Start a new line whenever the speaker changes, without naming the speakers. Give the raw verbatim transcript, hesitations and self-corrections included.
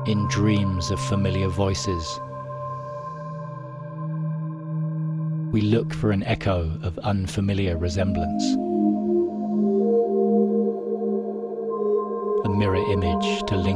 in dreams of familiar voices. We look for an echo of unfamiliar resemblance. A mirror image to linger